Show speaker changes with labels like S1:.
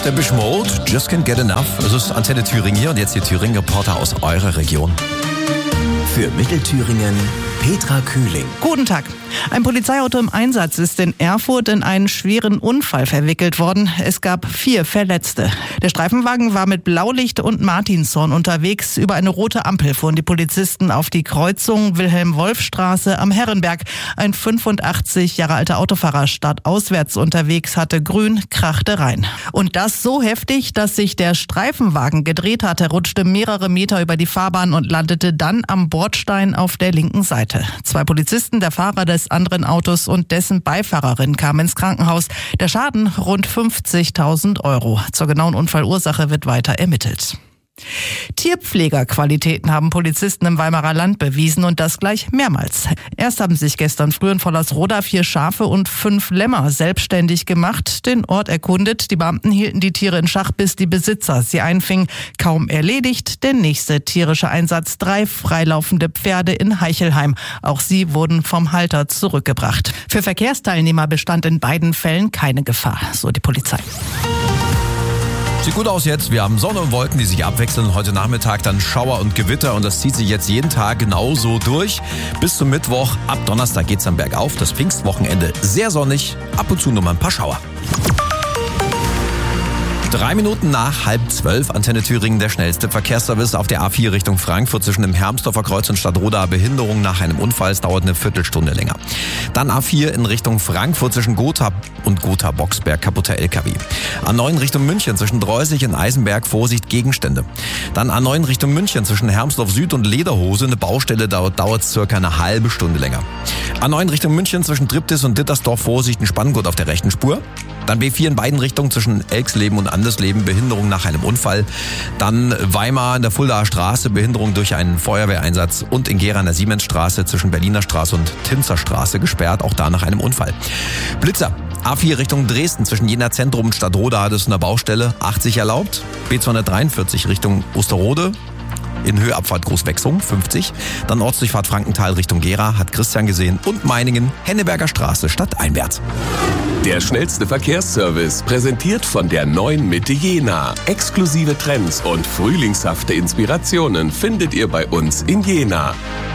S1: Depeche Mode, Just Can't Get Enough. Es ist Antenne Thüringen hier und jetzt die Thüringen-Reporter aus eurer Region.
S2: Für Mittelthüringen Petra Kühling.
S3: Guten Tag. Ein Polizeiauto im Einsatz ist in Erfurt in einen schweren Unfall verwickelt worden. Es gab 4 Verletzte. Der Streifenwagen war mit Blaulicht und Martinshorn unterwegs. Über eine rote Ampel fuhren die Polizisten auf die Kreuzung Wilhelm-Wolf-Straße am Herrenberg. Ein 85 Jahre alter Autofahrer startauswärts unterwegs, hatte grün, krachte rein. Und das so heftig, dass sich der Streifenwagen gedreht hat. Er rutschte mehrere Meter über die Fahrbahn und landete dann am Bordstein auf der linken Seite. 2 Polizisten, der Fahrer des anderen Autos und dessen Beifahrerin kamen ins Krankenhaus. Der Schaden rund 50.000 €. Zur genauen Unfallursache wird weiter ermittelt. Tierpflegerqualitäten haben Polizisten im Weimarer Land bewiesen und das gleich mehrmals. Erst haben sich gestern früh in Vollersroda 4 Schafe und 5 Lämmer selbstständig gemacht, den Ort erkundet. Die Beamten hielten die Tiere in Schach, bis die Besitzer sie einfingen. Kaum erledigt, der nächste tierische Einsatz: 3 freilaufende Pferde in Heichelheim. Auch sie wurden vom Halter zurückgebracht. Für Verkehrsteilnehmer bestand in beiden Fällen keine Gefahr, so die Polizei.
S1: Sieht gut aus jetzt. Wir haben Sonne und Wolken, die sich abwechseln. Heute Nachmittag dann Schauer und Gewitter und das zieht sich jetzt jeden Tag genauso durch. Bis zum Mittwoch. Ab Donnerstag geht's dann bergauf. Das Pfingstwochenende sehr sonnig. Ab und zu nur mal ein paar Schauer. 3 Minuten nach 11:30, Antenne Thüringen, der schnellste Verkehrsservice auf der A4 Richtung Frankfurt zwischen dem Hermsdorfer Kreuz und Stadtroda. Behinderung nach einem Unfall, es dauert eine Viertelstunde länger. Dann A4 in Richtung Frankfurt zwischen Gotha und Gotha-Boxberg, kaputter LKW. A9 Richtung München zwischen Dreusig und Eisenberg, Vorsicht, Gegenstände. Dann A9 Richtung München zwischen Hermsdorf Süd und Lederhose, eine Baustelle, dauert circa eine halbe Stunde länger. A9 Richtung München zwischen Triptis und Dittersdorf, Vorsicht, ein Spanngurt auf der rechten Spur. Dann B4 in beiden Richtungen zwischen Elxleben und Andersleben, Behinderung nach einem Unfall. Dann Weimar in der Fuldaer Straße, Behinderung durch einen Feuerwehreinsatz. Und in Gera in der Siemensstraße zwischen Berliner Straße und Tinzerstraße gesperrt, auch da nach einem Unfall. Blitzer, A4 Richtung Dresden zwischen Jena Zentrum und Stadtroda hat es eine Baustelle, 80 erlaubt. B243 Richtung Osterode. In Höheabfahrt Großwechsung, 50. Dann Ortsdurchfahrt Frankenthal Richtung Gera, hat Christian gesehen. Und Meiningen, Henneberger Straße stadteinwärts.
S4: Der schnellste Verkehrsservice, präsentiert von der neuen Mitte Jena. Exklusive Trends und frühlingshafte Inspirationen findet ihr bei uns in Jena.